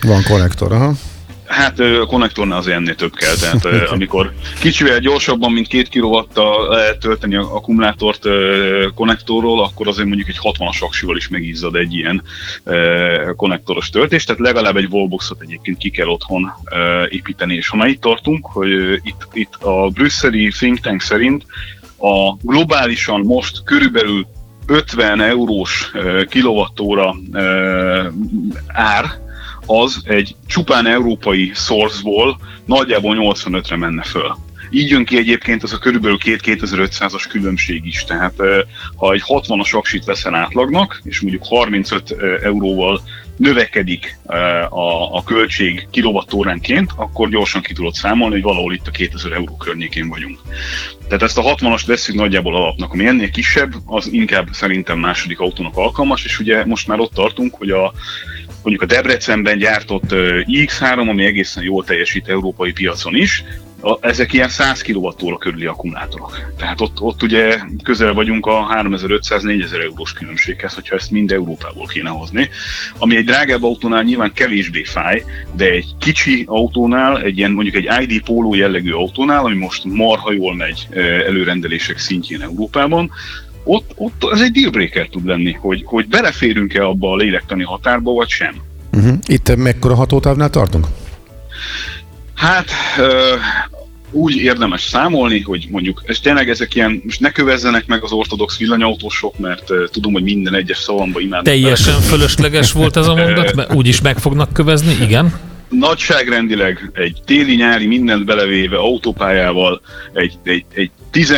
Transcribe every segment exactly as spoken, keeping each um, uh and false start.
Van konnektor, aha. Hát a konnektornál azért ennél több kell, tehát amikor kicsivel gyorsabban, mint két kilovattal lehet tölteni a akkumulátort konnektorról, akkor azért mondjuk egy hatvanas aksival is megizzad egy ilyen konnektoros töltést, tehát legalább egy wallboxot egyébként ki kell otthon építeni, és ha már itt tartunk, hogy itt, itt a brüsszeli think tank szerint a globálisan most körülbelül ötven eurós kilowattóra ár, az egy csupán európai source-ból nagyjából nyolcvanötre menne föl. Így jön ki egyébként az a körülbelül két-kétezer-ötszázas különbség is, tehát ha egy hatvanas aksit veszel átlagnak, és mondjuk harmincöt euróval növekedik a, a költség kilowattóránként, akkor gyorsan ki tudod számolni, hogy valahol itt a kétezer euró környékén vagyunk. Tehát ezt a hatvanast vesszük nagyjából alapnak, ami ennél kisebb, az inkább szerintem második autónak alkalmas, és ugye most már ott tartunk, hogy a mondjuk a Debrecenben gyártott i iksz három, ami egészen jól teljesít európai piacon is, ezek ilyen száz kilowattóra körüli akkumulátorok. Tehát ott, ott ugye közel vagyunk a háromezer-ötszáz-négyezer eurós különbséghez, hogyha ezt mind Európából kéne hozni. Ami egy drágább autónál nyilván kevésbé fáj, de egy kicsi autónál, egy ilyen mondjuk egy i dé Polo jellegű autónál, ami most marha jól megy előrendelések szintjén Európában, Ott, ott ez egy dealbreaker tud lenni, hogy, hogy beleférünk-e abba a lélektani határba, vagy sem. Uh-huh. Itt mekkora hatótávnál tartunk? Hát ö, úgy érdemes számolni, hogy mondjuk, és tényleg ezek ilyen, most ne kövezzenek meg az ortodox villanyautósok, mert uh, tudom, hogy minden egyes szavamba imádnak. Teljesen bele. Fölösleges volt ez a mondat, mert úgyis meg fognak kövezni, igen. Nagyságrendileg egy téli-nyári mindent belevéve autópályával egy, egy, egy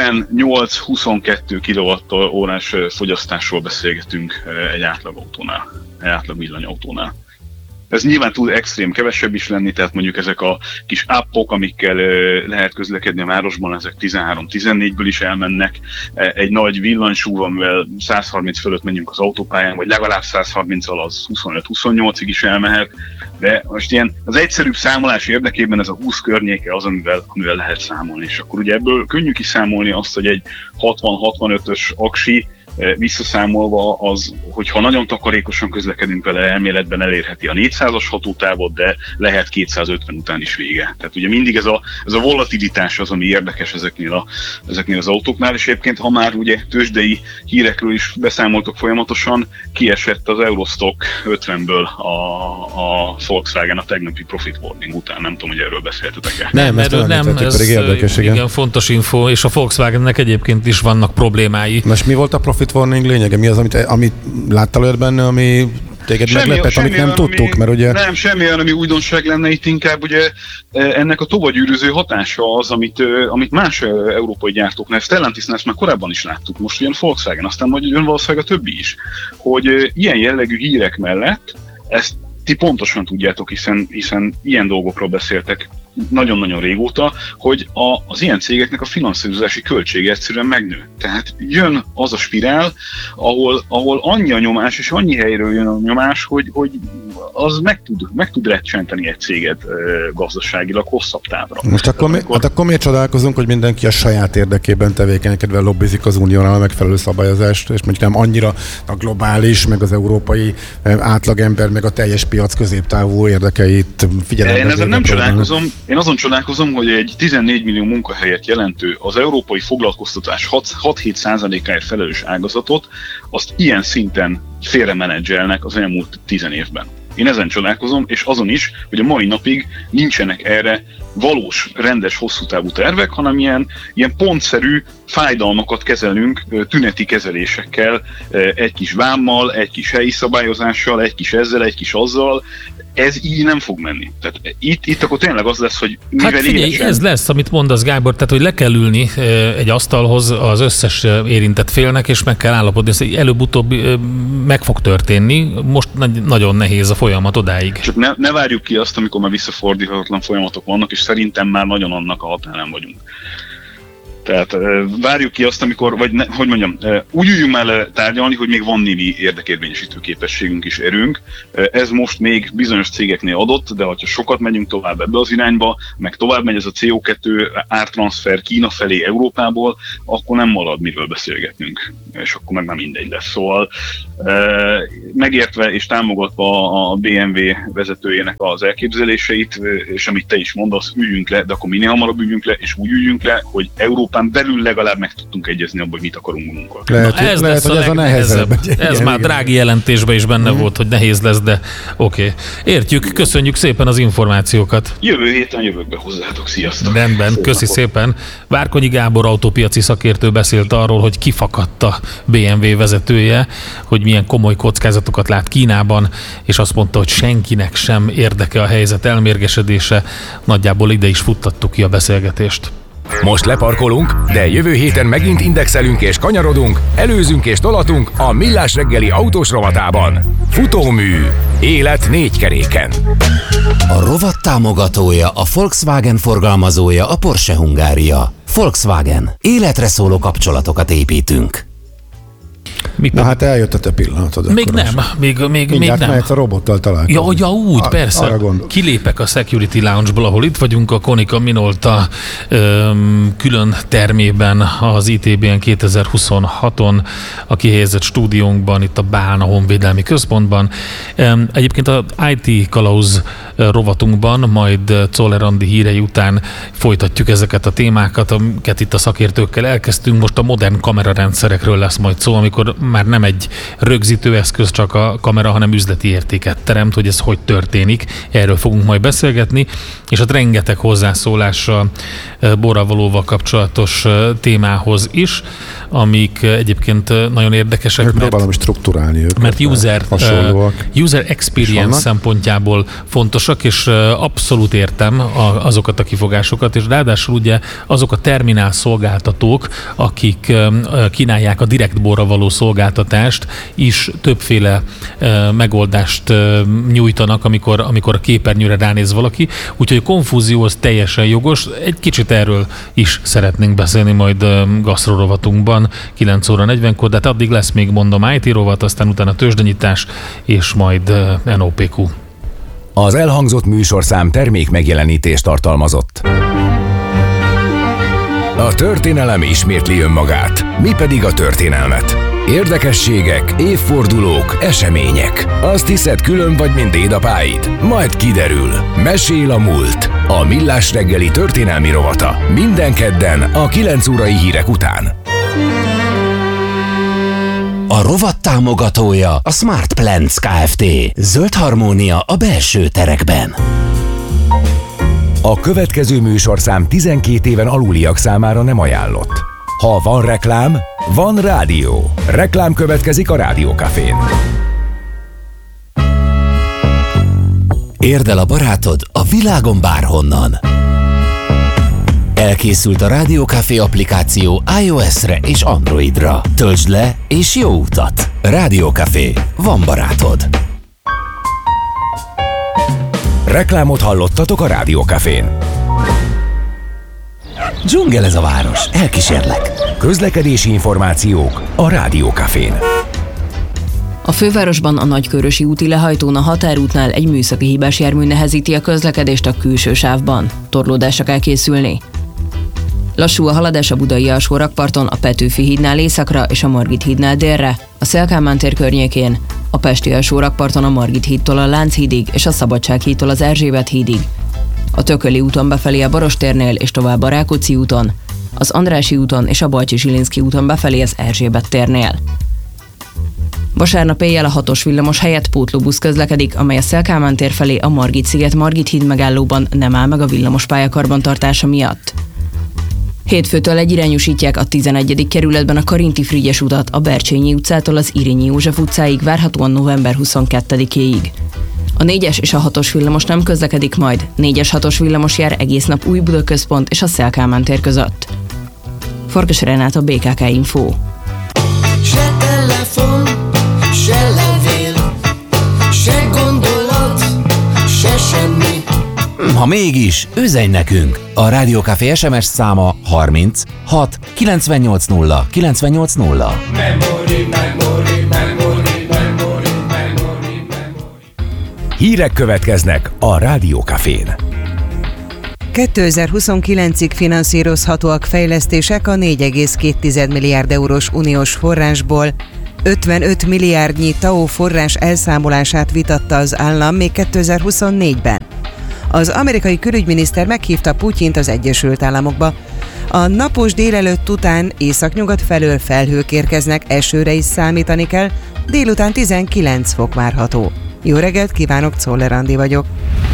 tizennyolc-huszonkettő kilowattórás fogyasztásról beszélgetünk egy átlagautónál, egy átlag villanyautónál. Ez nyilván tud extrém kevesebb is lenni, tehát mondjuk ezek a kis appok, amikkel lehet közlekedni a városban, ezek tizenhárom-tizennégyből is elmennek. Egy nagy villanysúv, amivel száz harminc fölött menjünk az autópályán, vagy legalább száz harminccal az huszonöt-huszonnyolcig is elmehet. De most ilyen az egyszerűbb számolás érdekében ez a húsz környéke az, amivel, amivel lehet számolni. És akkor ugye ebből könnyű kiszámolni azt, hogy egy hatvan-hatvanötös aksi visszaszámolva az, hogyha nagyon takarékosan közlekedünk vele, elméletben elérheti a négyszázas hatótávot, de lehet kétszázötven után is vége. Tehát ugye mindig ez a, ez a volatilitás az, ami érdekes ezeknél, a, ezeknél az autóknál, és egyébként ha már ugye tőzsdei hírekről is beszámoltok folyamatosan, kiesett az Eurostock ötvenből a, a Volkswagen a tegnapi profit warning után, nem tudom, hogy erről beszéltetek-e. Nem, erről nem, ez érdekes, igen. igen, fontos info, és a Volkswagennek egyébként is vannak problémái. Most mi volt a profit warning lényege? Mi az, amit, amit láttál olyat benne, ami téged semmi, meglepett, amit nem tudtuk, ami, mert ugye... Nem, semmi olyan, ami újdonság lenne, itt inkább ugye ennek a tovagyűrűző hatása az, amit, amit más európai gyártóknál, Stellantisnál ezt már korábban is láttuk, most ugyan Volkswagen, aztán majd jön valószínűleg a többi is, hogy ilyen jellegű hírek mellett ezt ti pontosan tudjátok, hiszen, hiszen ilyen dolgokról beszéltek nagyon-nagyon régóta, hogy a, az ilyen cégeknek a finanszírozási költsége egyszerűen megnő. Tehát jön az a spirál, ahol, ahol annyi a nyomás, és annyi helyről jön a nyomás, hogy, hogy az meg tud, meg tud recsenteni egy céget e, gazdaságilag hosszabb távra. Most akkor, mi, akkor... Hát akkor miért csodálkozunk, hogy mindenki a saját érdekében tevékenykedve lobbizik az uniónál a megfelelő szabályozást, és mondjuk nem annyira a globális, meg az európai átlagember, meg a teljes piac középtávú érdekeit figyelembe. Én ezen nem csodálkozom. Én azon csodálkozom, hogy egy tizennégy millió munkahelyet jelentő, az európai foglalkoztatás hat-hét százalékáért felelős ágazatot, azt ilyen szinten félremenedzselnek az elmúlt tizen évben. Én ezen csodálkozom, és azon is, hogy a mai napig nincsenek erre valós, rendes, hosszú távú tervek, hanem ilyen, ilyen pontszerű fájdalmakat kezelünk tüneti kezelésekkel, egy kis vámmal, egy kis helyi szabályozással, egy kis ezzel, egy kis azzal. Ez így nem fog menni. Tehát itt, itt akkor tényleg az lesz, hogy mivel hát figyelj, élesen... ez lesz, amit mondasz, Gábor, tehát hogy le kell ülni egy asztalhoz az összes érintett félnek, és meg kell állapodni, ez előbb-utóbb meg fog történni, most nagyon nehéz a folyamat odáig. Csak ne, ne várjuk ki azt, amikor már visszafordíthatatlan folyamatok vannak, és szerintem már nagyon annak a határán vagyunk. Tehát várjuk ki azt, amikor, vagy ne, hogy mondjam, úgy üljünk el tárgyalni, hogy még van némi érdekérvényesítő képességünk és erőnk. Ez most még bizonyos cégeknél adott, de ha sokat megyünk tovább ebbe az irányba, meg tovább megy ez a cé o kettő ártranszfer Kína felé Európából, akkor nem marad miről beszélgetnünk, és akkor meg már mindegy lesz. Szóval megértve és támogatva a bé em vé vezetőjének az elképzeléseit, és amit te is mondasz, üljünk le, de akkor minél hamarabb üljünk le, és úgy üljünk le, hogy Európán belül legalább meg tudtunk egyezni abban, hogy mit akarunk magunkkal. Lehet, Na, ez lehet, lesz hogy a ez a legnehezebb. nehezebb. Ez igen, már igen. drági jelentésben is benne mm. volt, hogy nehéz lesz, de oké. Okay. Értjük, köszönjük szépen az információkat. Jövő héten jövök be hozzátok, sziasztok! Rendben, Szép köszi napot. szépen. Várkonyi Gábor autópiaci szakértő beszélt arról, hogy kifakadt a bé em vé vezetője, hogy milyen komoly kockázatokat lát Kínában, és azt mondta, hogy senkinek sem érdeke a helyzet elmérgesedése. Nagyjából ide is futtattuk ki a beszélgetést. Most leparkolunk, de jövő héten megint indexelünk és kanyarodunk, előzünk és tolatunk a Millás reggeli autós rovatában. Futómű. Élet négy keréken. A rovat támogatója, a Volkswagen forgalmazója, a Porsche Hungária. Volkswagen. Életre szóló kapcsolatokat építünk. Még Na hát eljött a te pillanatod. Még akkor nem, most. még, még, még Mindjárt nem. mehetsz a robottal találkozni. Ja, ja úgy, Ar- persze. Arra gondol. Kilépek a Security Lounge-ból, ahol itt vagyunk, a Konica Minolta öm, külön termében az i té bé en kétezer-huszonhaton, a kihelyezett stúdiónkban, itt a Bálna Honvédelmi Központban. Öm, egyébként az i té Kalauz rovatunkban, majd Czoller Andi hírei után folytatjuk ezeket a témákat, amiket itt a szakértőkkel elkezdtünk. Most a modern kamerarendszerekről lesz majd szó, amikor már nem egy rögzítőeszköz csak a kamera, hanem üzleti értéket teremt, hogy ez hogy történik. Erről fogunk majd beszélgetni, és hát rengeteg hozzászólás a borravalóval kapcsolatos témához is, amik egyébként nagyon érdekesek. Mert mert, próbálom is strukturálni őket. mert user, hasonlóak. uh, user experience szempontjából fontosak, és uh, abszolút értem a, azokat a kifogásokat, és ráadásul ugye azok a terminál szolgáltatók, akik uh, kínálják a direkt borravaló szolgáltatást, is többféle uh, megoldást uh, nyújtanak, amikor, amikor a képernyőre ránéz valaki, úgyhogy a konfúzió az teljesen jogos. Egy kicsit erről is szeretnénk beszélni majd uh, gasztrorovatunkban, kilenc óra negyvenkor, de hát addig lesz még, mondom, i té rovat, aztán utána tőzsdenyítás, és majd uh, en o pé kú. Az elhangzott műsorszám termék megjelenítést tartalmazott. A történelem ismétli önmagát, mi pedig a történelmet. Érdekességek, évfordulók, események. Azt hiszed, külön vagy, mint dédapáid? Majd kiderül. Mesél a múlt. A Millás reggeli történelmi rovata. Minden kedden a kilenc órai hírek után. A rovat támogatója, a Smart Plants Kft. Zöld harmónia a belső terekben. A következő műsorszám tizenkét éven aluliak számára nem ajánlott. Ha van reklám, van rádió. Reklám következik a Rádiókafén. Érd el a barátod a világon bárhonnan. Elkészült a Rádiókafé applikáció iOS-re és Androidra. Töltsd le és jó utat! Rádiókafé. Van barátod. Reklámot hallottatok a Rádiókafén. Dzsungel ez a város. Elkísérlek. Közlekedési információk a Rádiókafén. A fővárosban a Nagykörösi úti lehajtón a határútnál egy műszaki hibás jármű nehezíti a közlekedést a külső sávban. Torlódásra kell készülni. Lassú a haladás a budai alsó rakparton, a Petőfi hídnál északra és a Margit hídnál délre, a Széll-Kálmán tér környékén, a pesti alsó rakparton a Margit hídtól a Lánchídig és a Szabadság hídtól az Erzsébet hídig, a Tököli úton befelé a Barostérnél és tovább a Rákóczi úton, az Andrássy úton és a Bajcsy-Zsilinszky úton befelé az Erzsébet térnél. Vasárnap éjjel a hatos villamos helyett pótlóbusz közlekedik, amely a Széll-Kálmán tér felé a Margit-sziget Margit híd megállóban nem áll meg a villamospálya karbantartása miatt. Hétfőtől egyirányúsítják a tizenegyedik kerületben a Karinti Frigyes utat a Bercsényi utcától az Irényi József utcáig, várhatóan november huszonkettedikéig. A négyes és a hatos villamos nem közlekedik majd, négyes hatos villamos jár egész nap Új-Buda központ és a Széll-Kálmán tér között. Farkas Renát, bé ká ká Info. Se telefon, se levél, se gondolat, se semmi. Ha mégis, üzenj nekünk! A Rádiókafé es em es száma harminc hat kilencvennyolc nulla kilencvennyolc nulla. Memory, memory, memory, memory, memory, memory. Hírek következnek a Rádiókafén. kétezer-huszonkilencig finanszírozhatóak fejlesztések a négy egész két milliárd eurós uniós forrásból. ötvenöt milliárdnyi té á o forrás elszámolását vitatta az állam még kétezer-huszonnégyben. Az amerikai külügyminiszter meghívta Putyint az Egyesült Államokba. A napos délelőtt után északnyugat felől felhők érkeznek, esőre is számítani kell, délután tizenkilenc fok várható. Jó reggelt kívánok, Czoller Andi vagyok.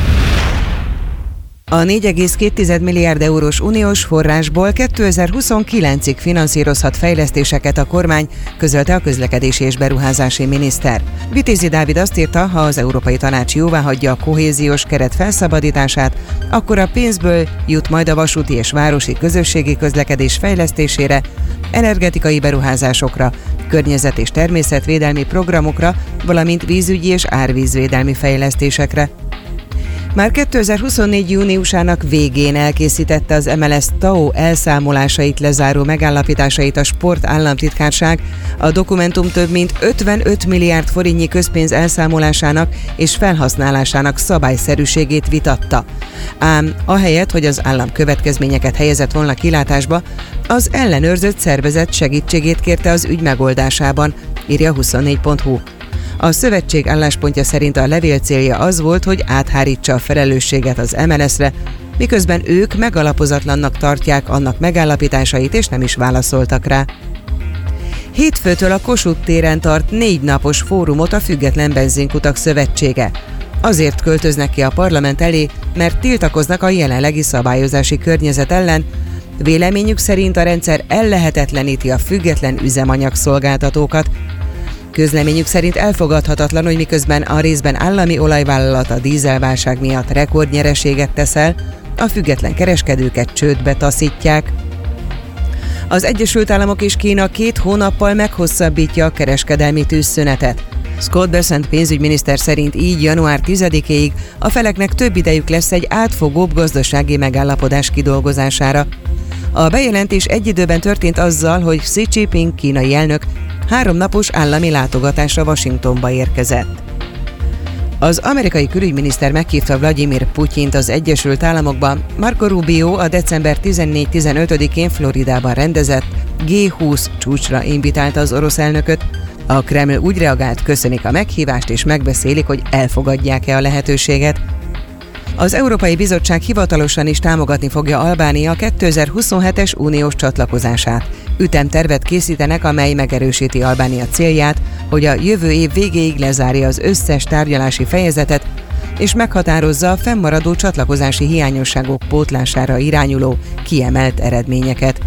A négy egész két milliárd eurós uniós forrásból kétezer-huszonkilencig finanszírozhat fejlesztéseket a kormány, közölte a közlekedési és beruházási miniszter. Vitézi Dávid azt írta, ha az Európai Tanács jóváhagyja a kohéziós keret felszabadítását, akkor a pénzből jut majd a vasúti és városi közösségi közlekedés fejlesztésére, energetikai beruházásokra, környezet- és természetvédelmi programokra, valamint vízügyi és árvízvédelmi fejlesztésekre. Már kétezer-huszonnégy júniusának végén elkészítette az em el es té á o elszámolásait lezáró megállapításait a Sport államtitkárság, a dokumentum több mint ötvenöt milliárd forintnyi közpénz elszámolásának és felhasználásának szabályszerűségét vitatta. Ám ahelyett, hogy az állam következményeket helyezett volna kilátásba, az ellenőrzött szervezet segítségét kérte az ügy megoldásában, írja huszonnégy pont hu. A szövetség álláspontja szerint a levél célja az volt, hogy áthárítsa a felelősséget az em el es-re, miközben ők megalapozatlannak tartják annak megállapításait, és nem is válaszoltak rá. Hétfőtől a Kossuth téren tart négy napos fórumot a Független Benzinkutak Szövetsége. Azért költöznek ki a parlament elé, mert tiltakoznak a jelenlegi szabályozási környezet ellen. Véleményük szerint a rendszer ellehetetleníti a független üzemanyagszolgáltatókat. Közleményük szerint elfogadhatatlan, hogy miközben a részben állami olajvállalat a dízelválság miatt rekordnyereséget tesz el, a független kereskedőket csődbe taszítják. Az Egyesült Államok és Kína két hónappal meghosszabbítja a kereskedelmi tűzszünetet. Scott Bessent pénzügyminiszter szerint így január tizedikéig a feleknek több idejük lesz egy átfogóbb gazdasági megállapodás kidolgozására. A bejelentés egy időben történt azzal, hogy Xi Jinping kínai elnök háromnapos állami látogatásra Washingtonba érkezett. Az amerikai külügyminiszter meghívta Vladimir Putyint az Egyesült Államokba. Marco Rubio a december tizennégy-tizenötödikén Floridában rendezett gé húsz csúcsra invitálta az orosz elnököt. A Kreml úgy reagált, köszönik a meghívást és megbeszélik, hogy elfogadják-e a lehetőséget. Az Európai Bizottság hivatalosan is támogatni fogja Albánia kétezer-huszonhetes uniós csatlakozását. Ütemtervet készítenek, amely megerősíti Albánia célját, hogy a jövő év végéig lezárja az összes tárgyalási fejezetet, és meghatározza a fennmaradó csatlakozási hiányosságok pótlására irányuló kiemelt eredményeket.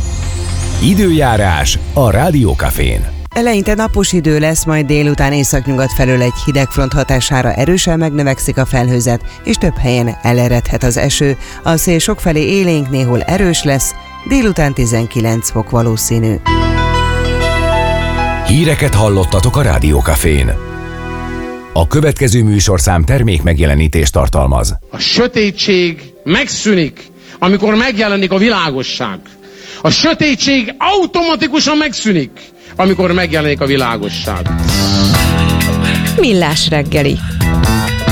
Időjárás a Rádiókafén. Eleinte napos idő lesz, majd délután északnyugat felől egy hidegfront hatására erősen megnövekszik a felhőzet, és több helyen eleredhet az eső. A szél sokfelé élénk, néhol erős lesz, délután tizenkilenc fok valószínű. Híreket hallottatok a Rádiókafén. A következő műsorszám termék megjelenítést tartalmaz. A sötétség megszűnik, amikor megjelenik a világosság. A sötétség automatikusan megszűnik, amikor megjelenik a világosság. Millás reggeli.